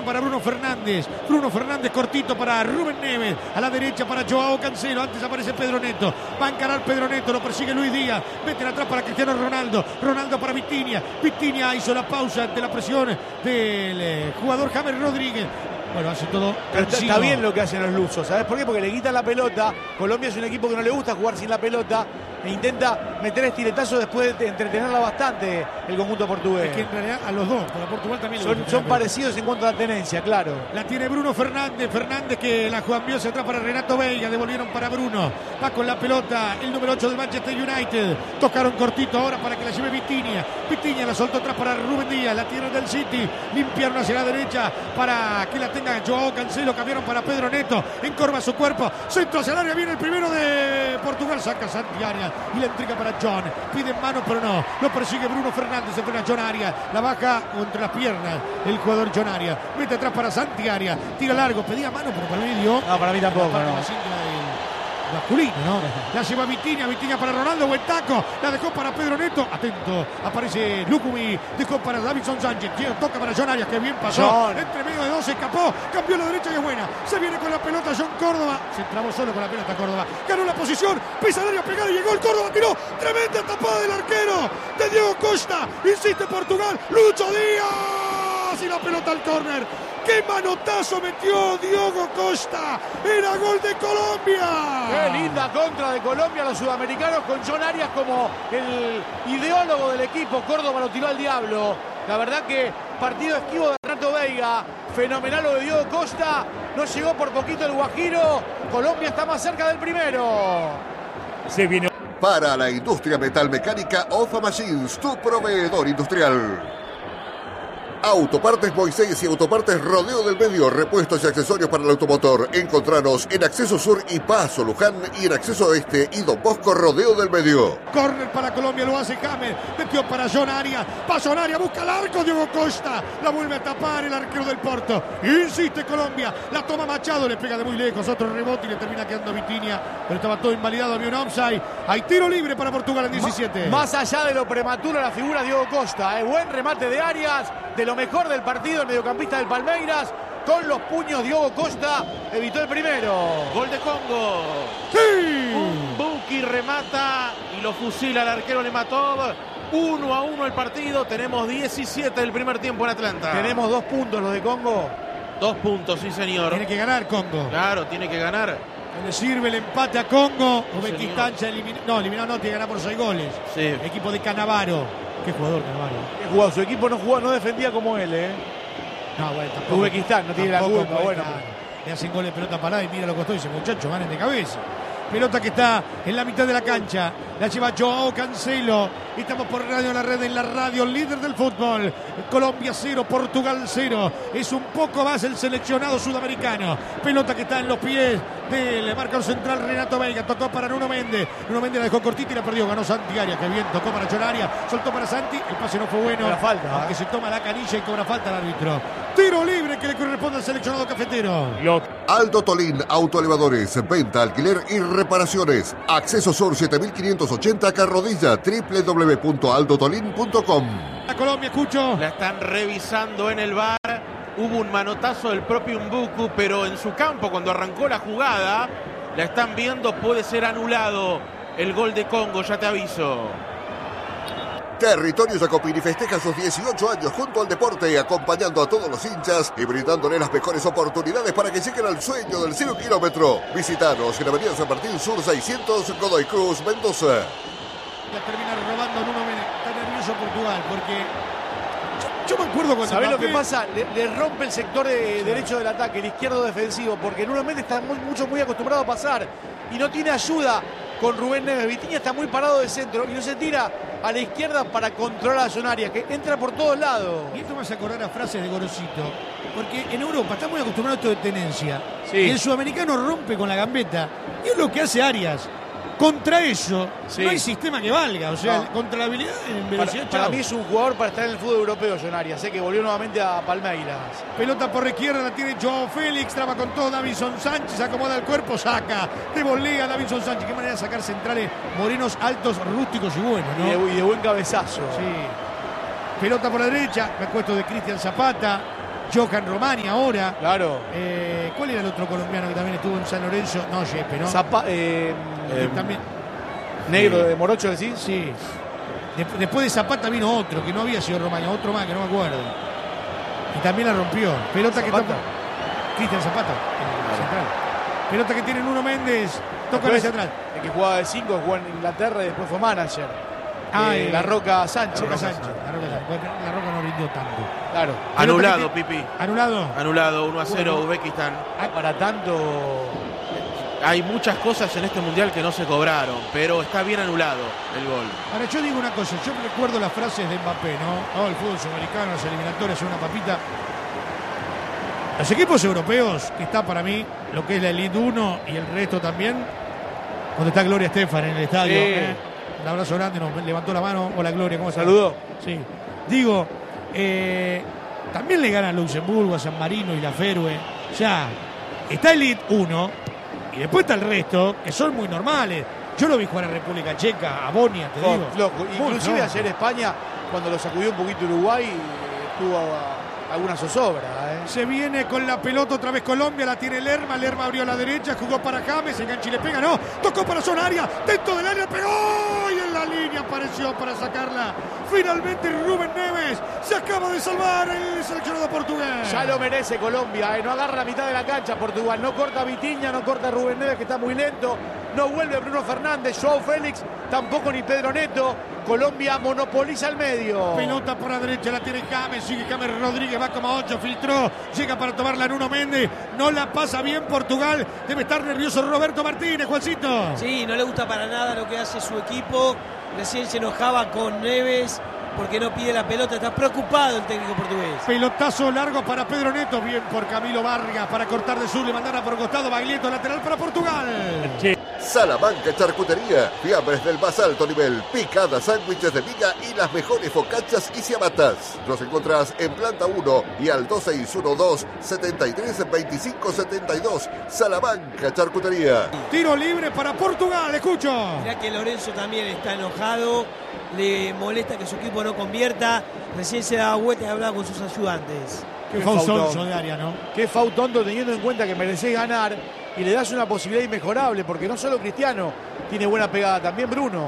balón para Bruno Fernández. Bruno Fernández cortito para Rubén Neves. A la derecha para Joao Cancelo. Antes aparece Pedro Neto. Va a encarar Pedro Neto. Lo persigue Luis Díaz. Meten atrás para Cristiano Ronaldo. Ronaldo para Vitinha. Vitinha hizo la pausa ante la presión del jugador James Rodríguez. Bueno, hace todo. Está bien lo que hacen los lusos. ¿Sabes por qué? Porque le quitan la pelota. Colombia es un equipo que no le gusta jugar sin la pelota e intenta meter estiletazo después de entretenerla bastante el conjunto portugués. Es que en realidad a los dos, para Portugal también son parecidos en cuanto a la tenencia, claro. La tiene Bruno Fernández. Fernández que la envió hacia atrás para Renato Veiga. Devolvieron para Bruno. Va con la pelota el número 8 del Manchester United. Tocaron cortito ahora para que la lleve Vitinha. Vitinha la soltó atrás para Rubén Díaz. La tiene del City. Limpiaron hacia la derecha para que la tenga Joao Cancelo. Cambiaron para Pedro Neto. Encorva su cuerpo. Centro hacia el área. Viene el primero de Portugal. Saca Santi Arias y la entrega para John. Pide mano pero no. Lo persigue Bruno Fernández. Se frena John Arias. La baja entre las piernas el jugador John Arias. Mete atrás para Santi Arias. Tira largo. Pedía mano pero para mí dio. No, para mí tampoco. Masculino, ¿no? La lleva Vitinha. Vitinha para Ronaldo. Buen taco. La dejó para Pedro Neto. Atento. Aparece Lukumi. Dejó para Davinson Sánchez. Toca para John Arias. Que bien pasó. John. Entre medio de dos. Escapó. Cambió a la derecha y es buena. Se viene con la pelota John Córdoba. Se trabó solo con la pelota Córdoba. Ganó la posición. Pisa el área pegada y llegó el Córdoba. Tiró. Tremenda tapada del arquero de Diego Costa. Insiste Portugal. Lucho Díaz. Y la pelota al córner. ¡Qué manotazo metió Diogo Costa! ¡Era gol de Colombia! ¡Qué linda contra de Colombia! Los sudamericanos con John Arias como el ideólogo del equipo. Córdoba lo tiró al diablo. La verdad que partido esquivo de Renato Veiga. Fenomenal lo de Diogo Costa. No llegó por poquito el Guajiro. Colombia está más cerca del primero. Se viene. Para la industria metalmecánica, Ofa Machines, tu proveedor industrial. Autopartes Moisés y Autopartes Rodeo del Medio, repuestos y accesorios para el automotor. Encontranos en Acceso Sur y Paso Luján y en Acceso Este y Don Bosco Rodeo del Medio. Córner para Colombia, lo hace James. Metió para John Arias. Va John Arias, busca el arco, Diogo Costa. La vuelve a tapar el arquero del Porto. Insiste Colombia. La toma Machado, le pega de muy lejos. Otro rebote y le termina quedando Vitinha. Pero estaba todo invalidado, había un offside. Hay tiro libre para Portugal en 17. Más allá de lo prematuro, la figura de Diogo Costa. Buen remate de Arias. De lo mejor del partido, el mediocampista del Palmeiras. Con los puños, Diogo Costa evitó el primero. Gol de Congo. ¡Sí! Un Buki remata y lo fusila al arquero Lematov. 1-1 el partido. Tenemos 17 del primer tiempo en Atlanta. Tenemos 2 puntos los de Congo. 2 puntos, sí señor. Tiene que ganar Congo. Claro, tiene que ganar. Le sirve el empate a Congo. Uzbekistán ya eliminó. No, eliminado no, tiene que ganar por 6 goles. Sí. Equipo de Cannavaro. Qué jugador Cannavaro. Qué jugador. Su equipo no jugó, no defendía como él, No, bueno, tampoco. Uzbekistán no tiene la culpa. Bueno, le hacen gol de pelota parada y mira lo que costó. Dice, muchachos, ganen de cabeza. Pelota que está en la mitad de la cancha. La lleva Joao Cancelo. Estamos por Radio La Red, en la radio líder del fútbol. Colombia 0, Portugal 0. Es un poco más el seleccionado sudamericano. Pelota que está en los pies del marcador central Renato Veiga. Tocó para Nuno Méndez. Nuno Méndez la dejó cortita y la perdió. Ganó Santi Arias. Que bien, tocó para John Arias. Soltó para Santi. El pase no fue bueno. La falta. Aunque se toma la canilla y cobra falta el árbitro. Tiro libre que le corresponde al seleccionado cafetero. Aldo Tolín, autoelevadores, venta, alquiler y reparaciones. Acceso Sur 7580 Carrodilla, www.aldotolin.com. A Colombia, escucho. La están revisando en el VAR. Hubo un manotazo del propio Mbuku, pero en su campo, cuando arrancó la jugada, la están viendo, puede ser anulado el gol de Congo, ya te aviso. Territorio Jacopini festeja sus 18 años junto al deporte, acompañando a todos los hinchas y brindándole las mejores oportunidades para que lleguen al sueño del 0 kilómetro. Visitanos en Avenida San Martín Sur 600, Godoy Cruz, Mendoza. La termina robando Nuno Méndez. Está nervioso Portugal porque yo me acuerdo cuando... ¿Sabés lo que pasa? Le rompe el sector de derecho del ataque, el izquierdo defensivo, porque Nuno Méndez está muy acostumbrado a pasar y no tiene ayuda con Rubén Neves. Vitinha está muy parado de centro y no se tira a la izquierda para controlar a John Arias, que entra por todos lados. Y esto me hace acordar a frases de Gorosito, porque en Europa está muy acostumbrado a esto de tenencia. Sí. Y el sudamericano rompe con la gambeta y es lo que hace Arias. Contra eso no hay sistema que valga, o sea, contra la habilidad en velocidad. Para mí es un jugador para estar en el fútbol europeo, John Arias. Sé que volvió nuevamente a Palmeiras. Pelota por la izquierda, la tiene Joao Félix, traba con todo Davinson Sánchez, acomoda el cuerpo, saca, de volea Davinson Sánchez. Qué manera de sacar centrales morenos, altos, rústicos y buenos, ¿no? Y de buen cabezazo. Sí. Pelota por la derecha, recuesto de Cristian Zapata. Johan Romani ahora. Claro. ¿Cuál era el otro colombiano que también estuvo en San Lorenzo? No, Yepe, ¿no? También. Negro de Morocho, ¿decís? Sí. Después de Zapata vino otro, que no había sido Romani, otro más, que no me acuerdo. Y también la rompió. Pelota Zapata. que toca. Cristian Zapata, el central. Pelota que tiene Nuno Méndez. Toca hacia atrás. El que jugaba de 5 jugó en Inglaterra y después fue manager. La Roca Sánchez. La Roca no rindió tanto. Claro. Anulado, Pipi. ¿Anulado? Anulado, 1-0 Uzbekistán. Para tanto. Hay muchas cosas en este mundial que no se cobraron, pero está bien anulado el gol. Ahora yo digo una cosa, yo recuerdo las frases de Mbappé, ¿no? El fútbol sudamericano, las eliminatorias son una papita. Los equipos europeos, que está para mí lo que es la Elite 1 y el resto también, cuando está Gloria Estefan en el estadio, un abrazo grande, nos levantó la mano. Hola Gloria, ¿cómo estás? Saludó. Sí. Digo, también le gana a Luxemburgo, a San Marino y la Ferue. Ya, está Elite 1 y después está el resto, que son muy normales. Yo lo vi jugar a República Checa, a Bonia, te digo. Loco. Inclusive ayer España, cuando lo sacudió un poquito Uruguay, tuvo alguna zozobra. Se viene con la pelota otra vez Colombia, la tiene Lerma abrió a la derecha, jugó para James, engancha y le pega, no, tocó para zona área, dentro del área, pegó y en la línea apareció para sacarla. Finalmente Rubén Neves se acaba de salvar el seleccionado portugués. Ya lo merece Colombia, no agarra la mitad de la cancha Portugal, no corta a Vitinha, no corta a Rubén Neves que está muy lento, no vuelve Bruno Fernández, Joao Félix, tampoco ni Pedro Neto. Colombia monopoliza el medio. Pelota por la derecha, la tiene James, sigue James Rodríguez, va como a 8, filtró, llega para tomarla Nuno Méndez, no la pasa bien Portugal, debe estar nervioso Roberto Martínez, Juancito. Sí, no le gusta para nada lo que hace su equipo, recién se enojaba con Neves porque no pide la pelota, está preocupado el técnico portugués. Pelotazo largo para Pedro Neto, bien por Camilo Vargas, para cortar de sur, le mandara por costado, Baglietto lateral para Portugal. Salamanca Charcutería, fiambres del más alto nivel, picadas, sándwiches de miga y las mejores focaccias y ciabatas. Nos encontrás en planta 1 y al 2612-732572. Salamanca Charcutería. Tiro libre para Portugal, escucho. Mirá que Lorenzo también está enojado, le molesta que su equipo no convierta, recién se daba vuelta y hablaba con sus ayudantes. Qué fautón de área, ¿no? Qué fautón teniendo en cuenta que merecés ganar y le das una posibilidad inmejorable, porque no solo Cristiano tiene buena pegada, también Bruno.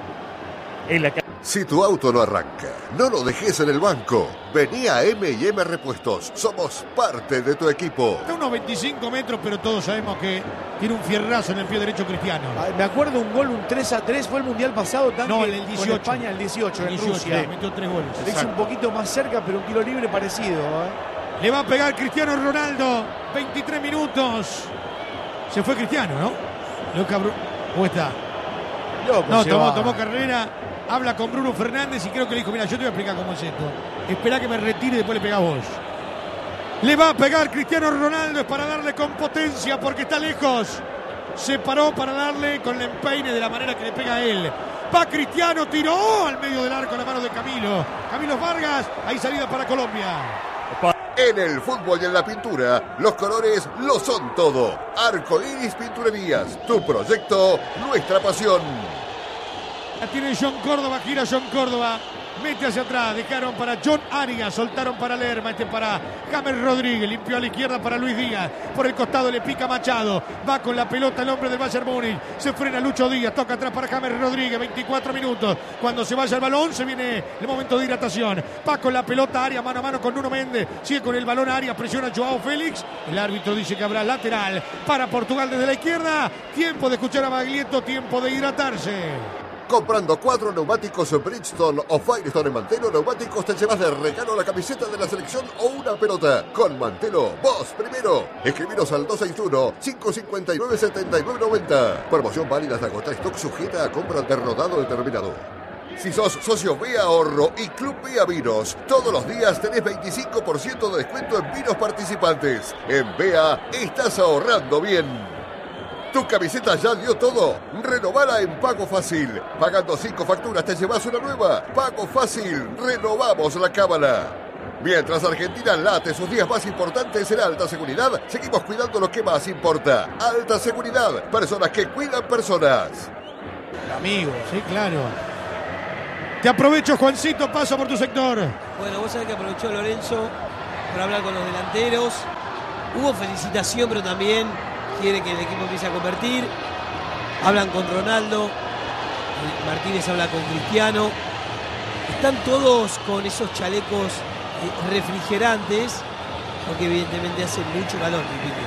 Si tu auto no arranca, no lo dejes en el banco. Vení a M&M Repuestos. Somos parte de tu equipo. Está a unos 25 metros, pero todos sabemos que tiene un fierrazo en el pie derecho Cristiano. Me acuerdo un gol, un 3-3, fue el Mundial pasado, no, el 18. Con España, el 18 en Rusia. Sí, metió 3 goles. Le hizo un poquito más cerca, pero un tiro libre parecido. Le va a pegar Cristiano Ronaldo. 23 minutos. Se fue Cristiano, ¿no? ¿Cómo está? Loco, no, tomó carrera. Habla con Bruno Fernández y creo que le dijo, mira, yo te voy a explicar cómo es esto. Esperá que me retire y después le pega a vos. Le va a pegar Cristiano Ronaldo, es para darle con potencia porque está lejos. Se paró para darle con el empeine de la manera que le pega a él. Va Cristiano, tiró al medio del arco la mano de Camilo. Camilo Vargas, ahí salida para Colombia. En el fútbol y en la pintura, los colores lo son todo. Arco Iris Pinturerías, tu proyecto, nuestra pasión. La tiene John Córdoba, gira John Córdoba, mete hacia atrás, dejaron para John Arias, soltaron para Lerma, para James Rodríguez, limpió a la izquierda para Luis Díaz, por el costado le pica Machado, va con la pelota el hombre del Bayern Múnich, se frena Lucho Díaz, toca atrás para James Rodríguez, 24 minutos, cuando se vaya el balón se viene el momento de hidratación, va con la pelota Arias, mano a mano con Nuno Méndez, sigue con el balón Arias, presiona Joao Félix, el árbitro dice que habrá lateral para Portugal desde la izquierda, tiempo de escuchar a Baglietto, tiempo de hidratarse. Comprando 4 neumáticos Bridgestone o Firestone en Mantelo Neumáticos te llevas de regalo la camiseta de la selección o una pelota. Con Mantelo, vos primero. Escribiros al 261-559-7990. Promoción válida hasta agotar stock, sujeta a compra de rodado determinado. Si sos socio B Ahorro y Club B Vinos, todos los días tenés 25% de descuento en vinos participantes. En BA estás ahorrando bien. ¿Tu camiseta ya dio todo? Renovala en Pago Fácil. Pagando 5 facturas te llevas una nueva. Pago Fácil. Renovamos la cábala. Mientras Argentina late sus días más importantes en alta seguridad, seguimos cuidando lo que más importa. Alta seguridad. Personas que cuidan personas. Amigo. Sí, claro. Te aprovecho, Juancito. Paso por tu sector. Bueno, vos sabés que aprovechó Lorenzo por hablar con los delanteros. Hubo felicitación, pero también quiere que el equipo empiece a convertir. Hablan con Ronaldo, Martínez habla con Cristiano. Están todos con esos chalecos refrigerantes, porque evidentemente hace mucho calor.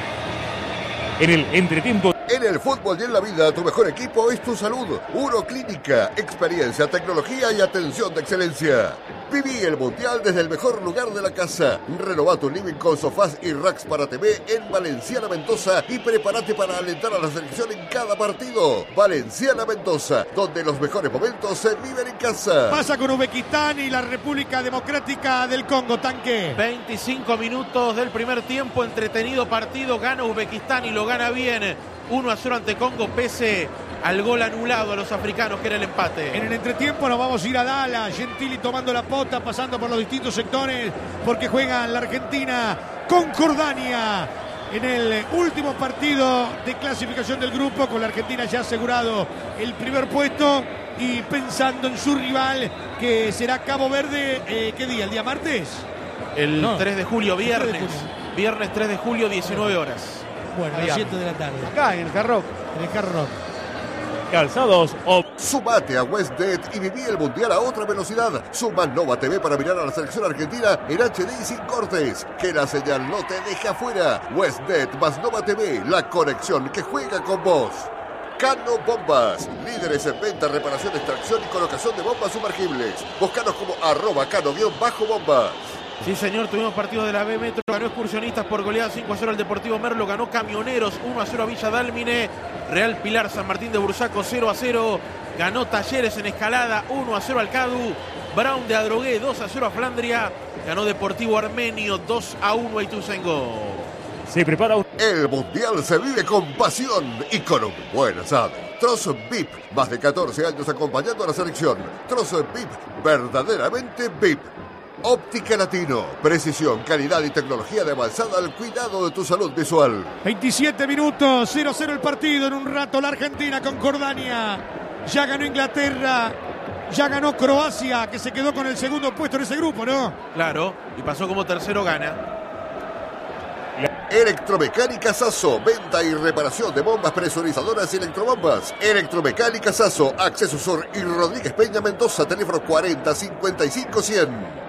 En el entretiempo. En el fútbol y en la vida, tu mejor equipo es tu salud. Uroclínica, experiencia, tecnología y atención de excelencia. Viví el Mundial desde el mejor lugar de la casa. Renová tu living con sofás y racks para TV en Valenciana Mendoza y prepárate para alentar a la selección en cada partido. Valenciana Mendoza, donde los mejores momentos se viven en casa. Pasa con Uzbekistán y la República Democrática del Congo, Tanque. 25 minutos del primer tiempo, entretenido partido, gana Uzbekistán y lo gana bien. 1-0 ante Congo, pese al gol anulado a los africanos, que era el empate. En el entretiempo nos vamos a ir a Dallas. Gentili tomando la pota, pasando por los distintos sectores, porque juegan la Argentina con Jordania en el último partido de clasificación del grupo, con la Argentina ya asegurado el primer puesto y pensando en su rival, que será Cabo Verde. ¿Qué día? ¿El día martes? El No. 3 de julio, viernes. 3 de julio. Viernes 3 de julio, 19 horas. Bueno, a las 7 de la tarde. Acá en el Hard Rock. En el Hard Rock. Calzados o Sumate a WestNet y viví el Mundial a otra velocidad. Suma Nova TV para mirar a la selección argentina en HD y sin cortes. Que la señal no te deje afuera. WestNet más Nova TV, la conexión que juega con vos. Cano Bombas, líderes en venta, reparación, extracción y colocación de bombas sumergibles. Búscanos como @cano_bombas. Sí, señor, tuvimos partido de la B Metro, ganó Excursionistas por goleada 5-0 al Deportivo Merlo, ganó Camioneros 1-0 a Villa Dálmine, Real Pilar San Martín de Bursaco 0-0, ganó Talleres en Escalada 1-0 al Cadu, Brown de Adrogué 2-0 a Flandria, ganó Deportivo Armenio 2-1 a Ituzaingó. se prepara El Mundial se vive con pasión y con un buen asado. Trozo VIP, más de 14 años acompañando a la selección. Trozo VIP, verdaderamente VIP. Óptica Latino, precisión, calidad y tecnología de avanzada al cuidado de tu salud visual. 27 minutos, 0-0 el partido. En un rato la Argentina con Jordania. Ya ganó Inglaterra, ya ganó Croacia, que se quedó con el segundo puesto en ese grupo, ¿no? Claro, y pasó como tercero, gana. Electromecánica Sasso, venta y reparación de bombas presurizadoras y electrobombas. Electromecánica Sasso, Acceso Sur y Rodríguez Peña Mendoza, teléfono 40 55 100.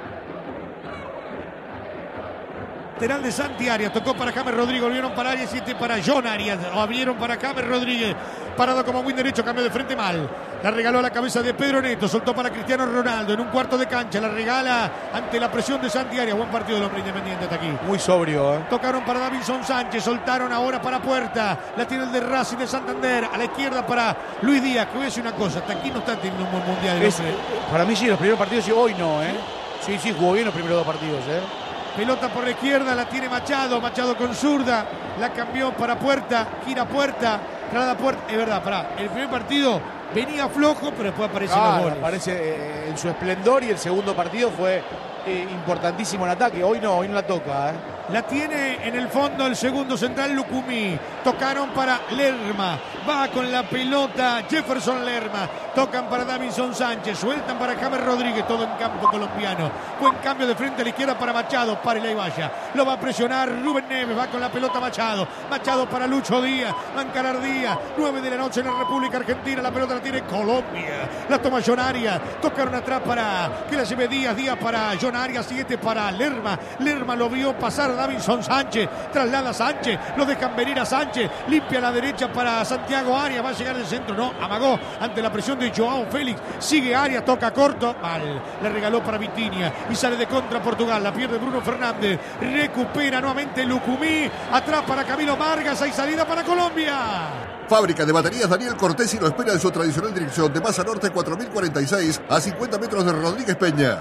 Lateral de Santi Arias, tocó para James Rodríguez, volvieron para Arias y para John Arias, o abrieron para James Rodríguez, parado como win derecho, cambió de frente mal, la regaló a la cabeza de Pedro Neto, soltó para Cristiano Ronaldo, en un cuarto de cancha, la regala ante la presión de Santi Arias, buen partido del hombre Independiente hasta aquí. Muy sobrio, ¿eh? Tocaron para Davinson Sánchez, soltaron ahora para Puerta, la tiene el de Racing de Santander, a la izquierda para Luis Díaz, que voy a decir una cosa, hasta aquí no está teniendo un buen mundial el hombre. Para mí sí, los primeros partidos y hoy no, ¿eh? Sí, jugó bien los primeros dos partidos, ¿eh? Pelota por la izquierda, la tiene Machado, Machado con zurda, la cambió para Puerta, gira Puerta, trada Puerta, es verdad, pará, el primer partido venía flojo, pero después aparecen los goles. Aparece en su esplendor y el segundo partido fue importantísimo en ataque, hoy no la toca, ¿eh? La tiene en el fondo el segundo central Lucumí. Tocaron para Lerma. Va con la pelota Jefferson Lerma. Tocan para Davinson Sánchez. Sueltan para James Rodríguez. Todo en campo colombiano. Buen cambio de frente a la izquierda para Machado. Para y vaya. Lo va a presionar Rubén Neves. Va con la pelota Machado. Machado para Lucho Díaz. Va a encarar Díaz. 9 de la noche en la República Argentina. La pelota la tiene Colombia. La toma John Arias. Tocaron atrás para que la lleve Díaz. Díaz para John Arias. 7 para Lerma. Lerma lo vio pasar Davinson Sánchez, traslada a Sánchez, lo dejan venir a Sánchez, limpia a la derecha para Santiago Arias, va a llegar del centro, no, amagó ante la presión de Joao Félix, sigue Arias, toca corto, mal, le regaló para Vitinha y sale de contra Portugal, la pierde Bruno Fernández, recupera nuevamente Lucumí, atrás para Camilo Vargas, hay salida para Colombia. Fábrica de baterías Daniel Cortés y lo espera en su tradicional dirección de Maza Norte 4046 a 50 metros de Rodríguez Peña.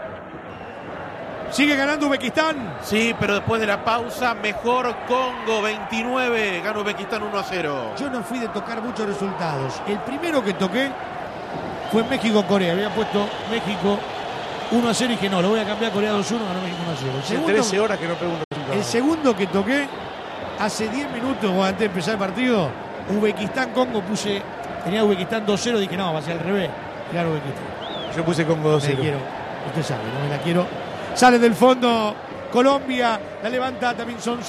Sigue ganando Uzbekistán. Sí, pero después de la pausa, mejor Congo 29, gana Uzbekistán 1-0. Yo no fui de tocar muchos resultados. El primero que toqué fue México-Corea. Había puesto México 1-0 y dije no, lo voy a cambiar a Corea 2-1, ganó México 1-0. Hace 13 horas que no pregunto. El segundo que toqué, hace 10 minutos o antes de empezar el partido, Uzbekistán-Congo tenía Uzbekistán 2-0, dije no, va a ser al revés. Claro, Uzbekistán. Yo puse Congo 2-0. Usted sabe, no me la quiero. Sale del fondo Colombia la levanta Davinson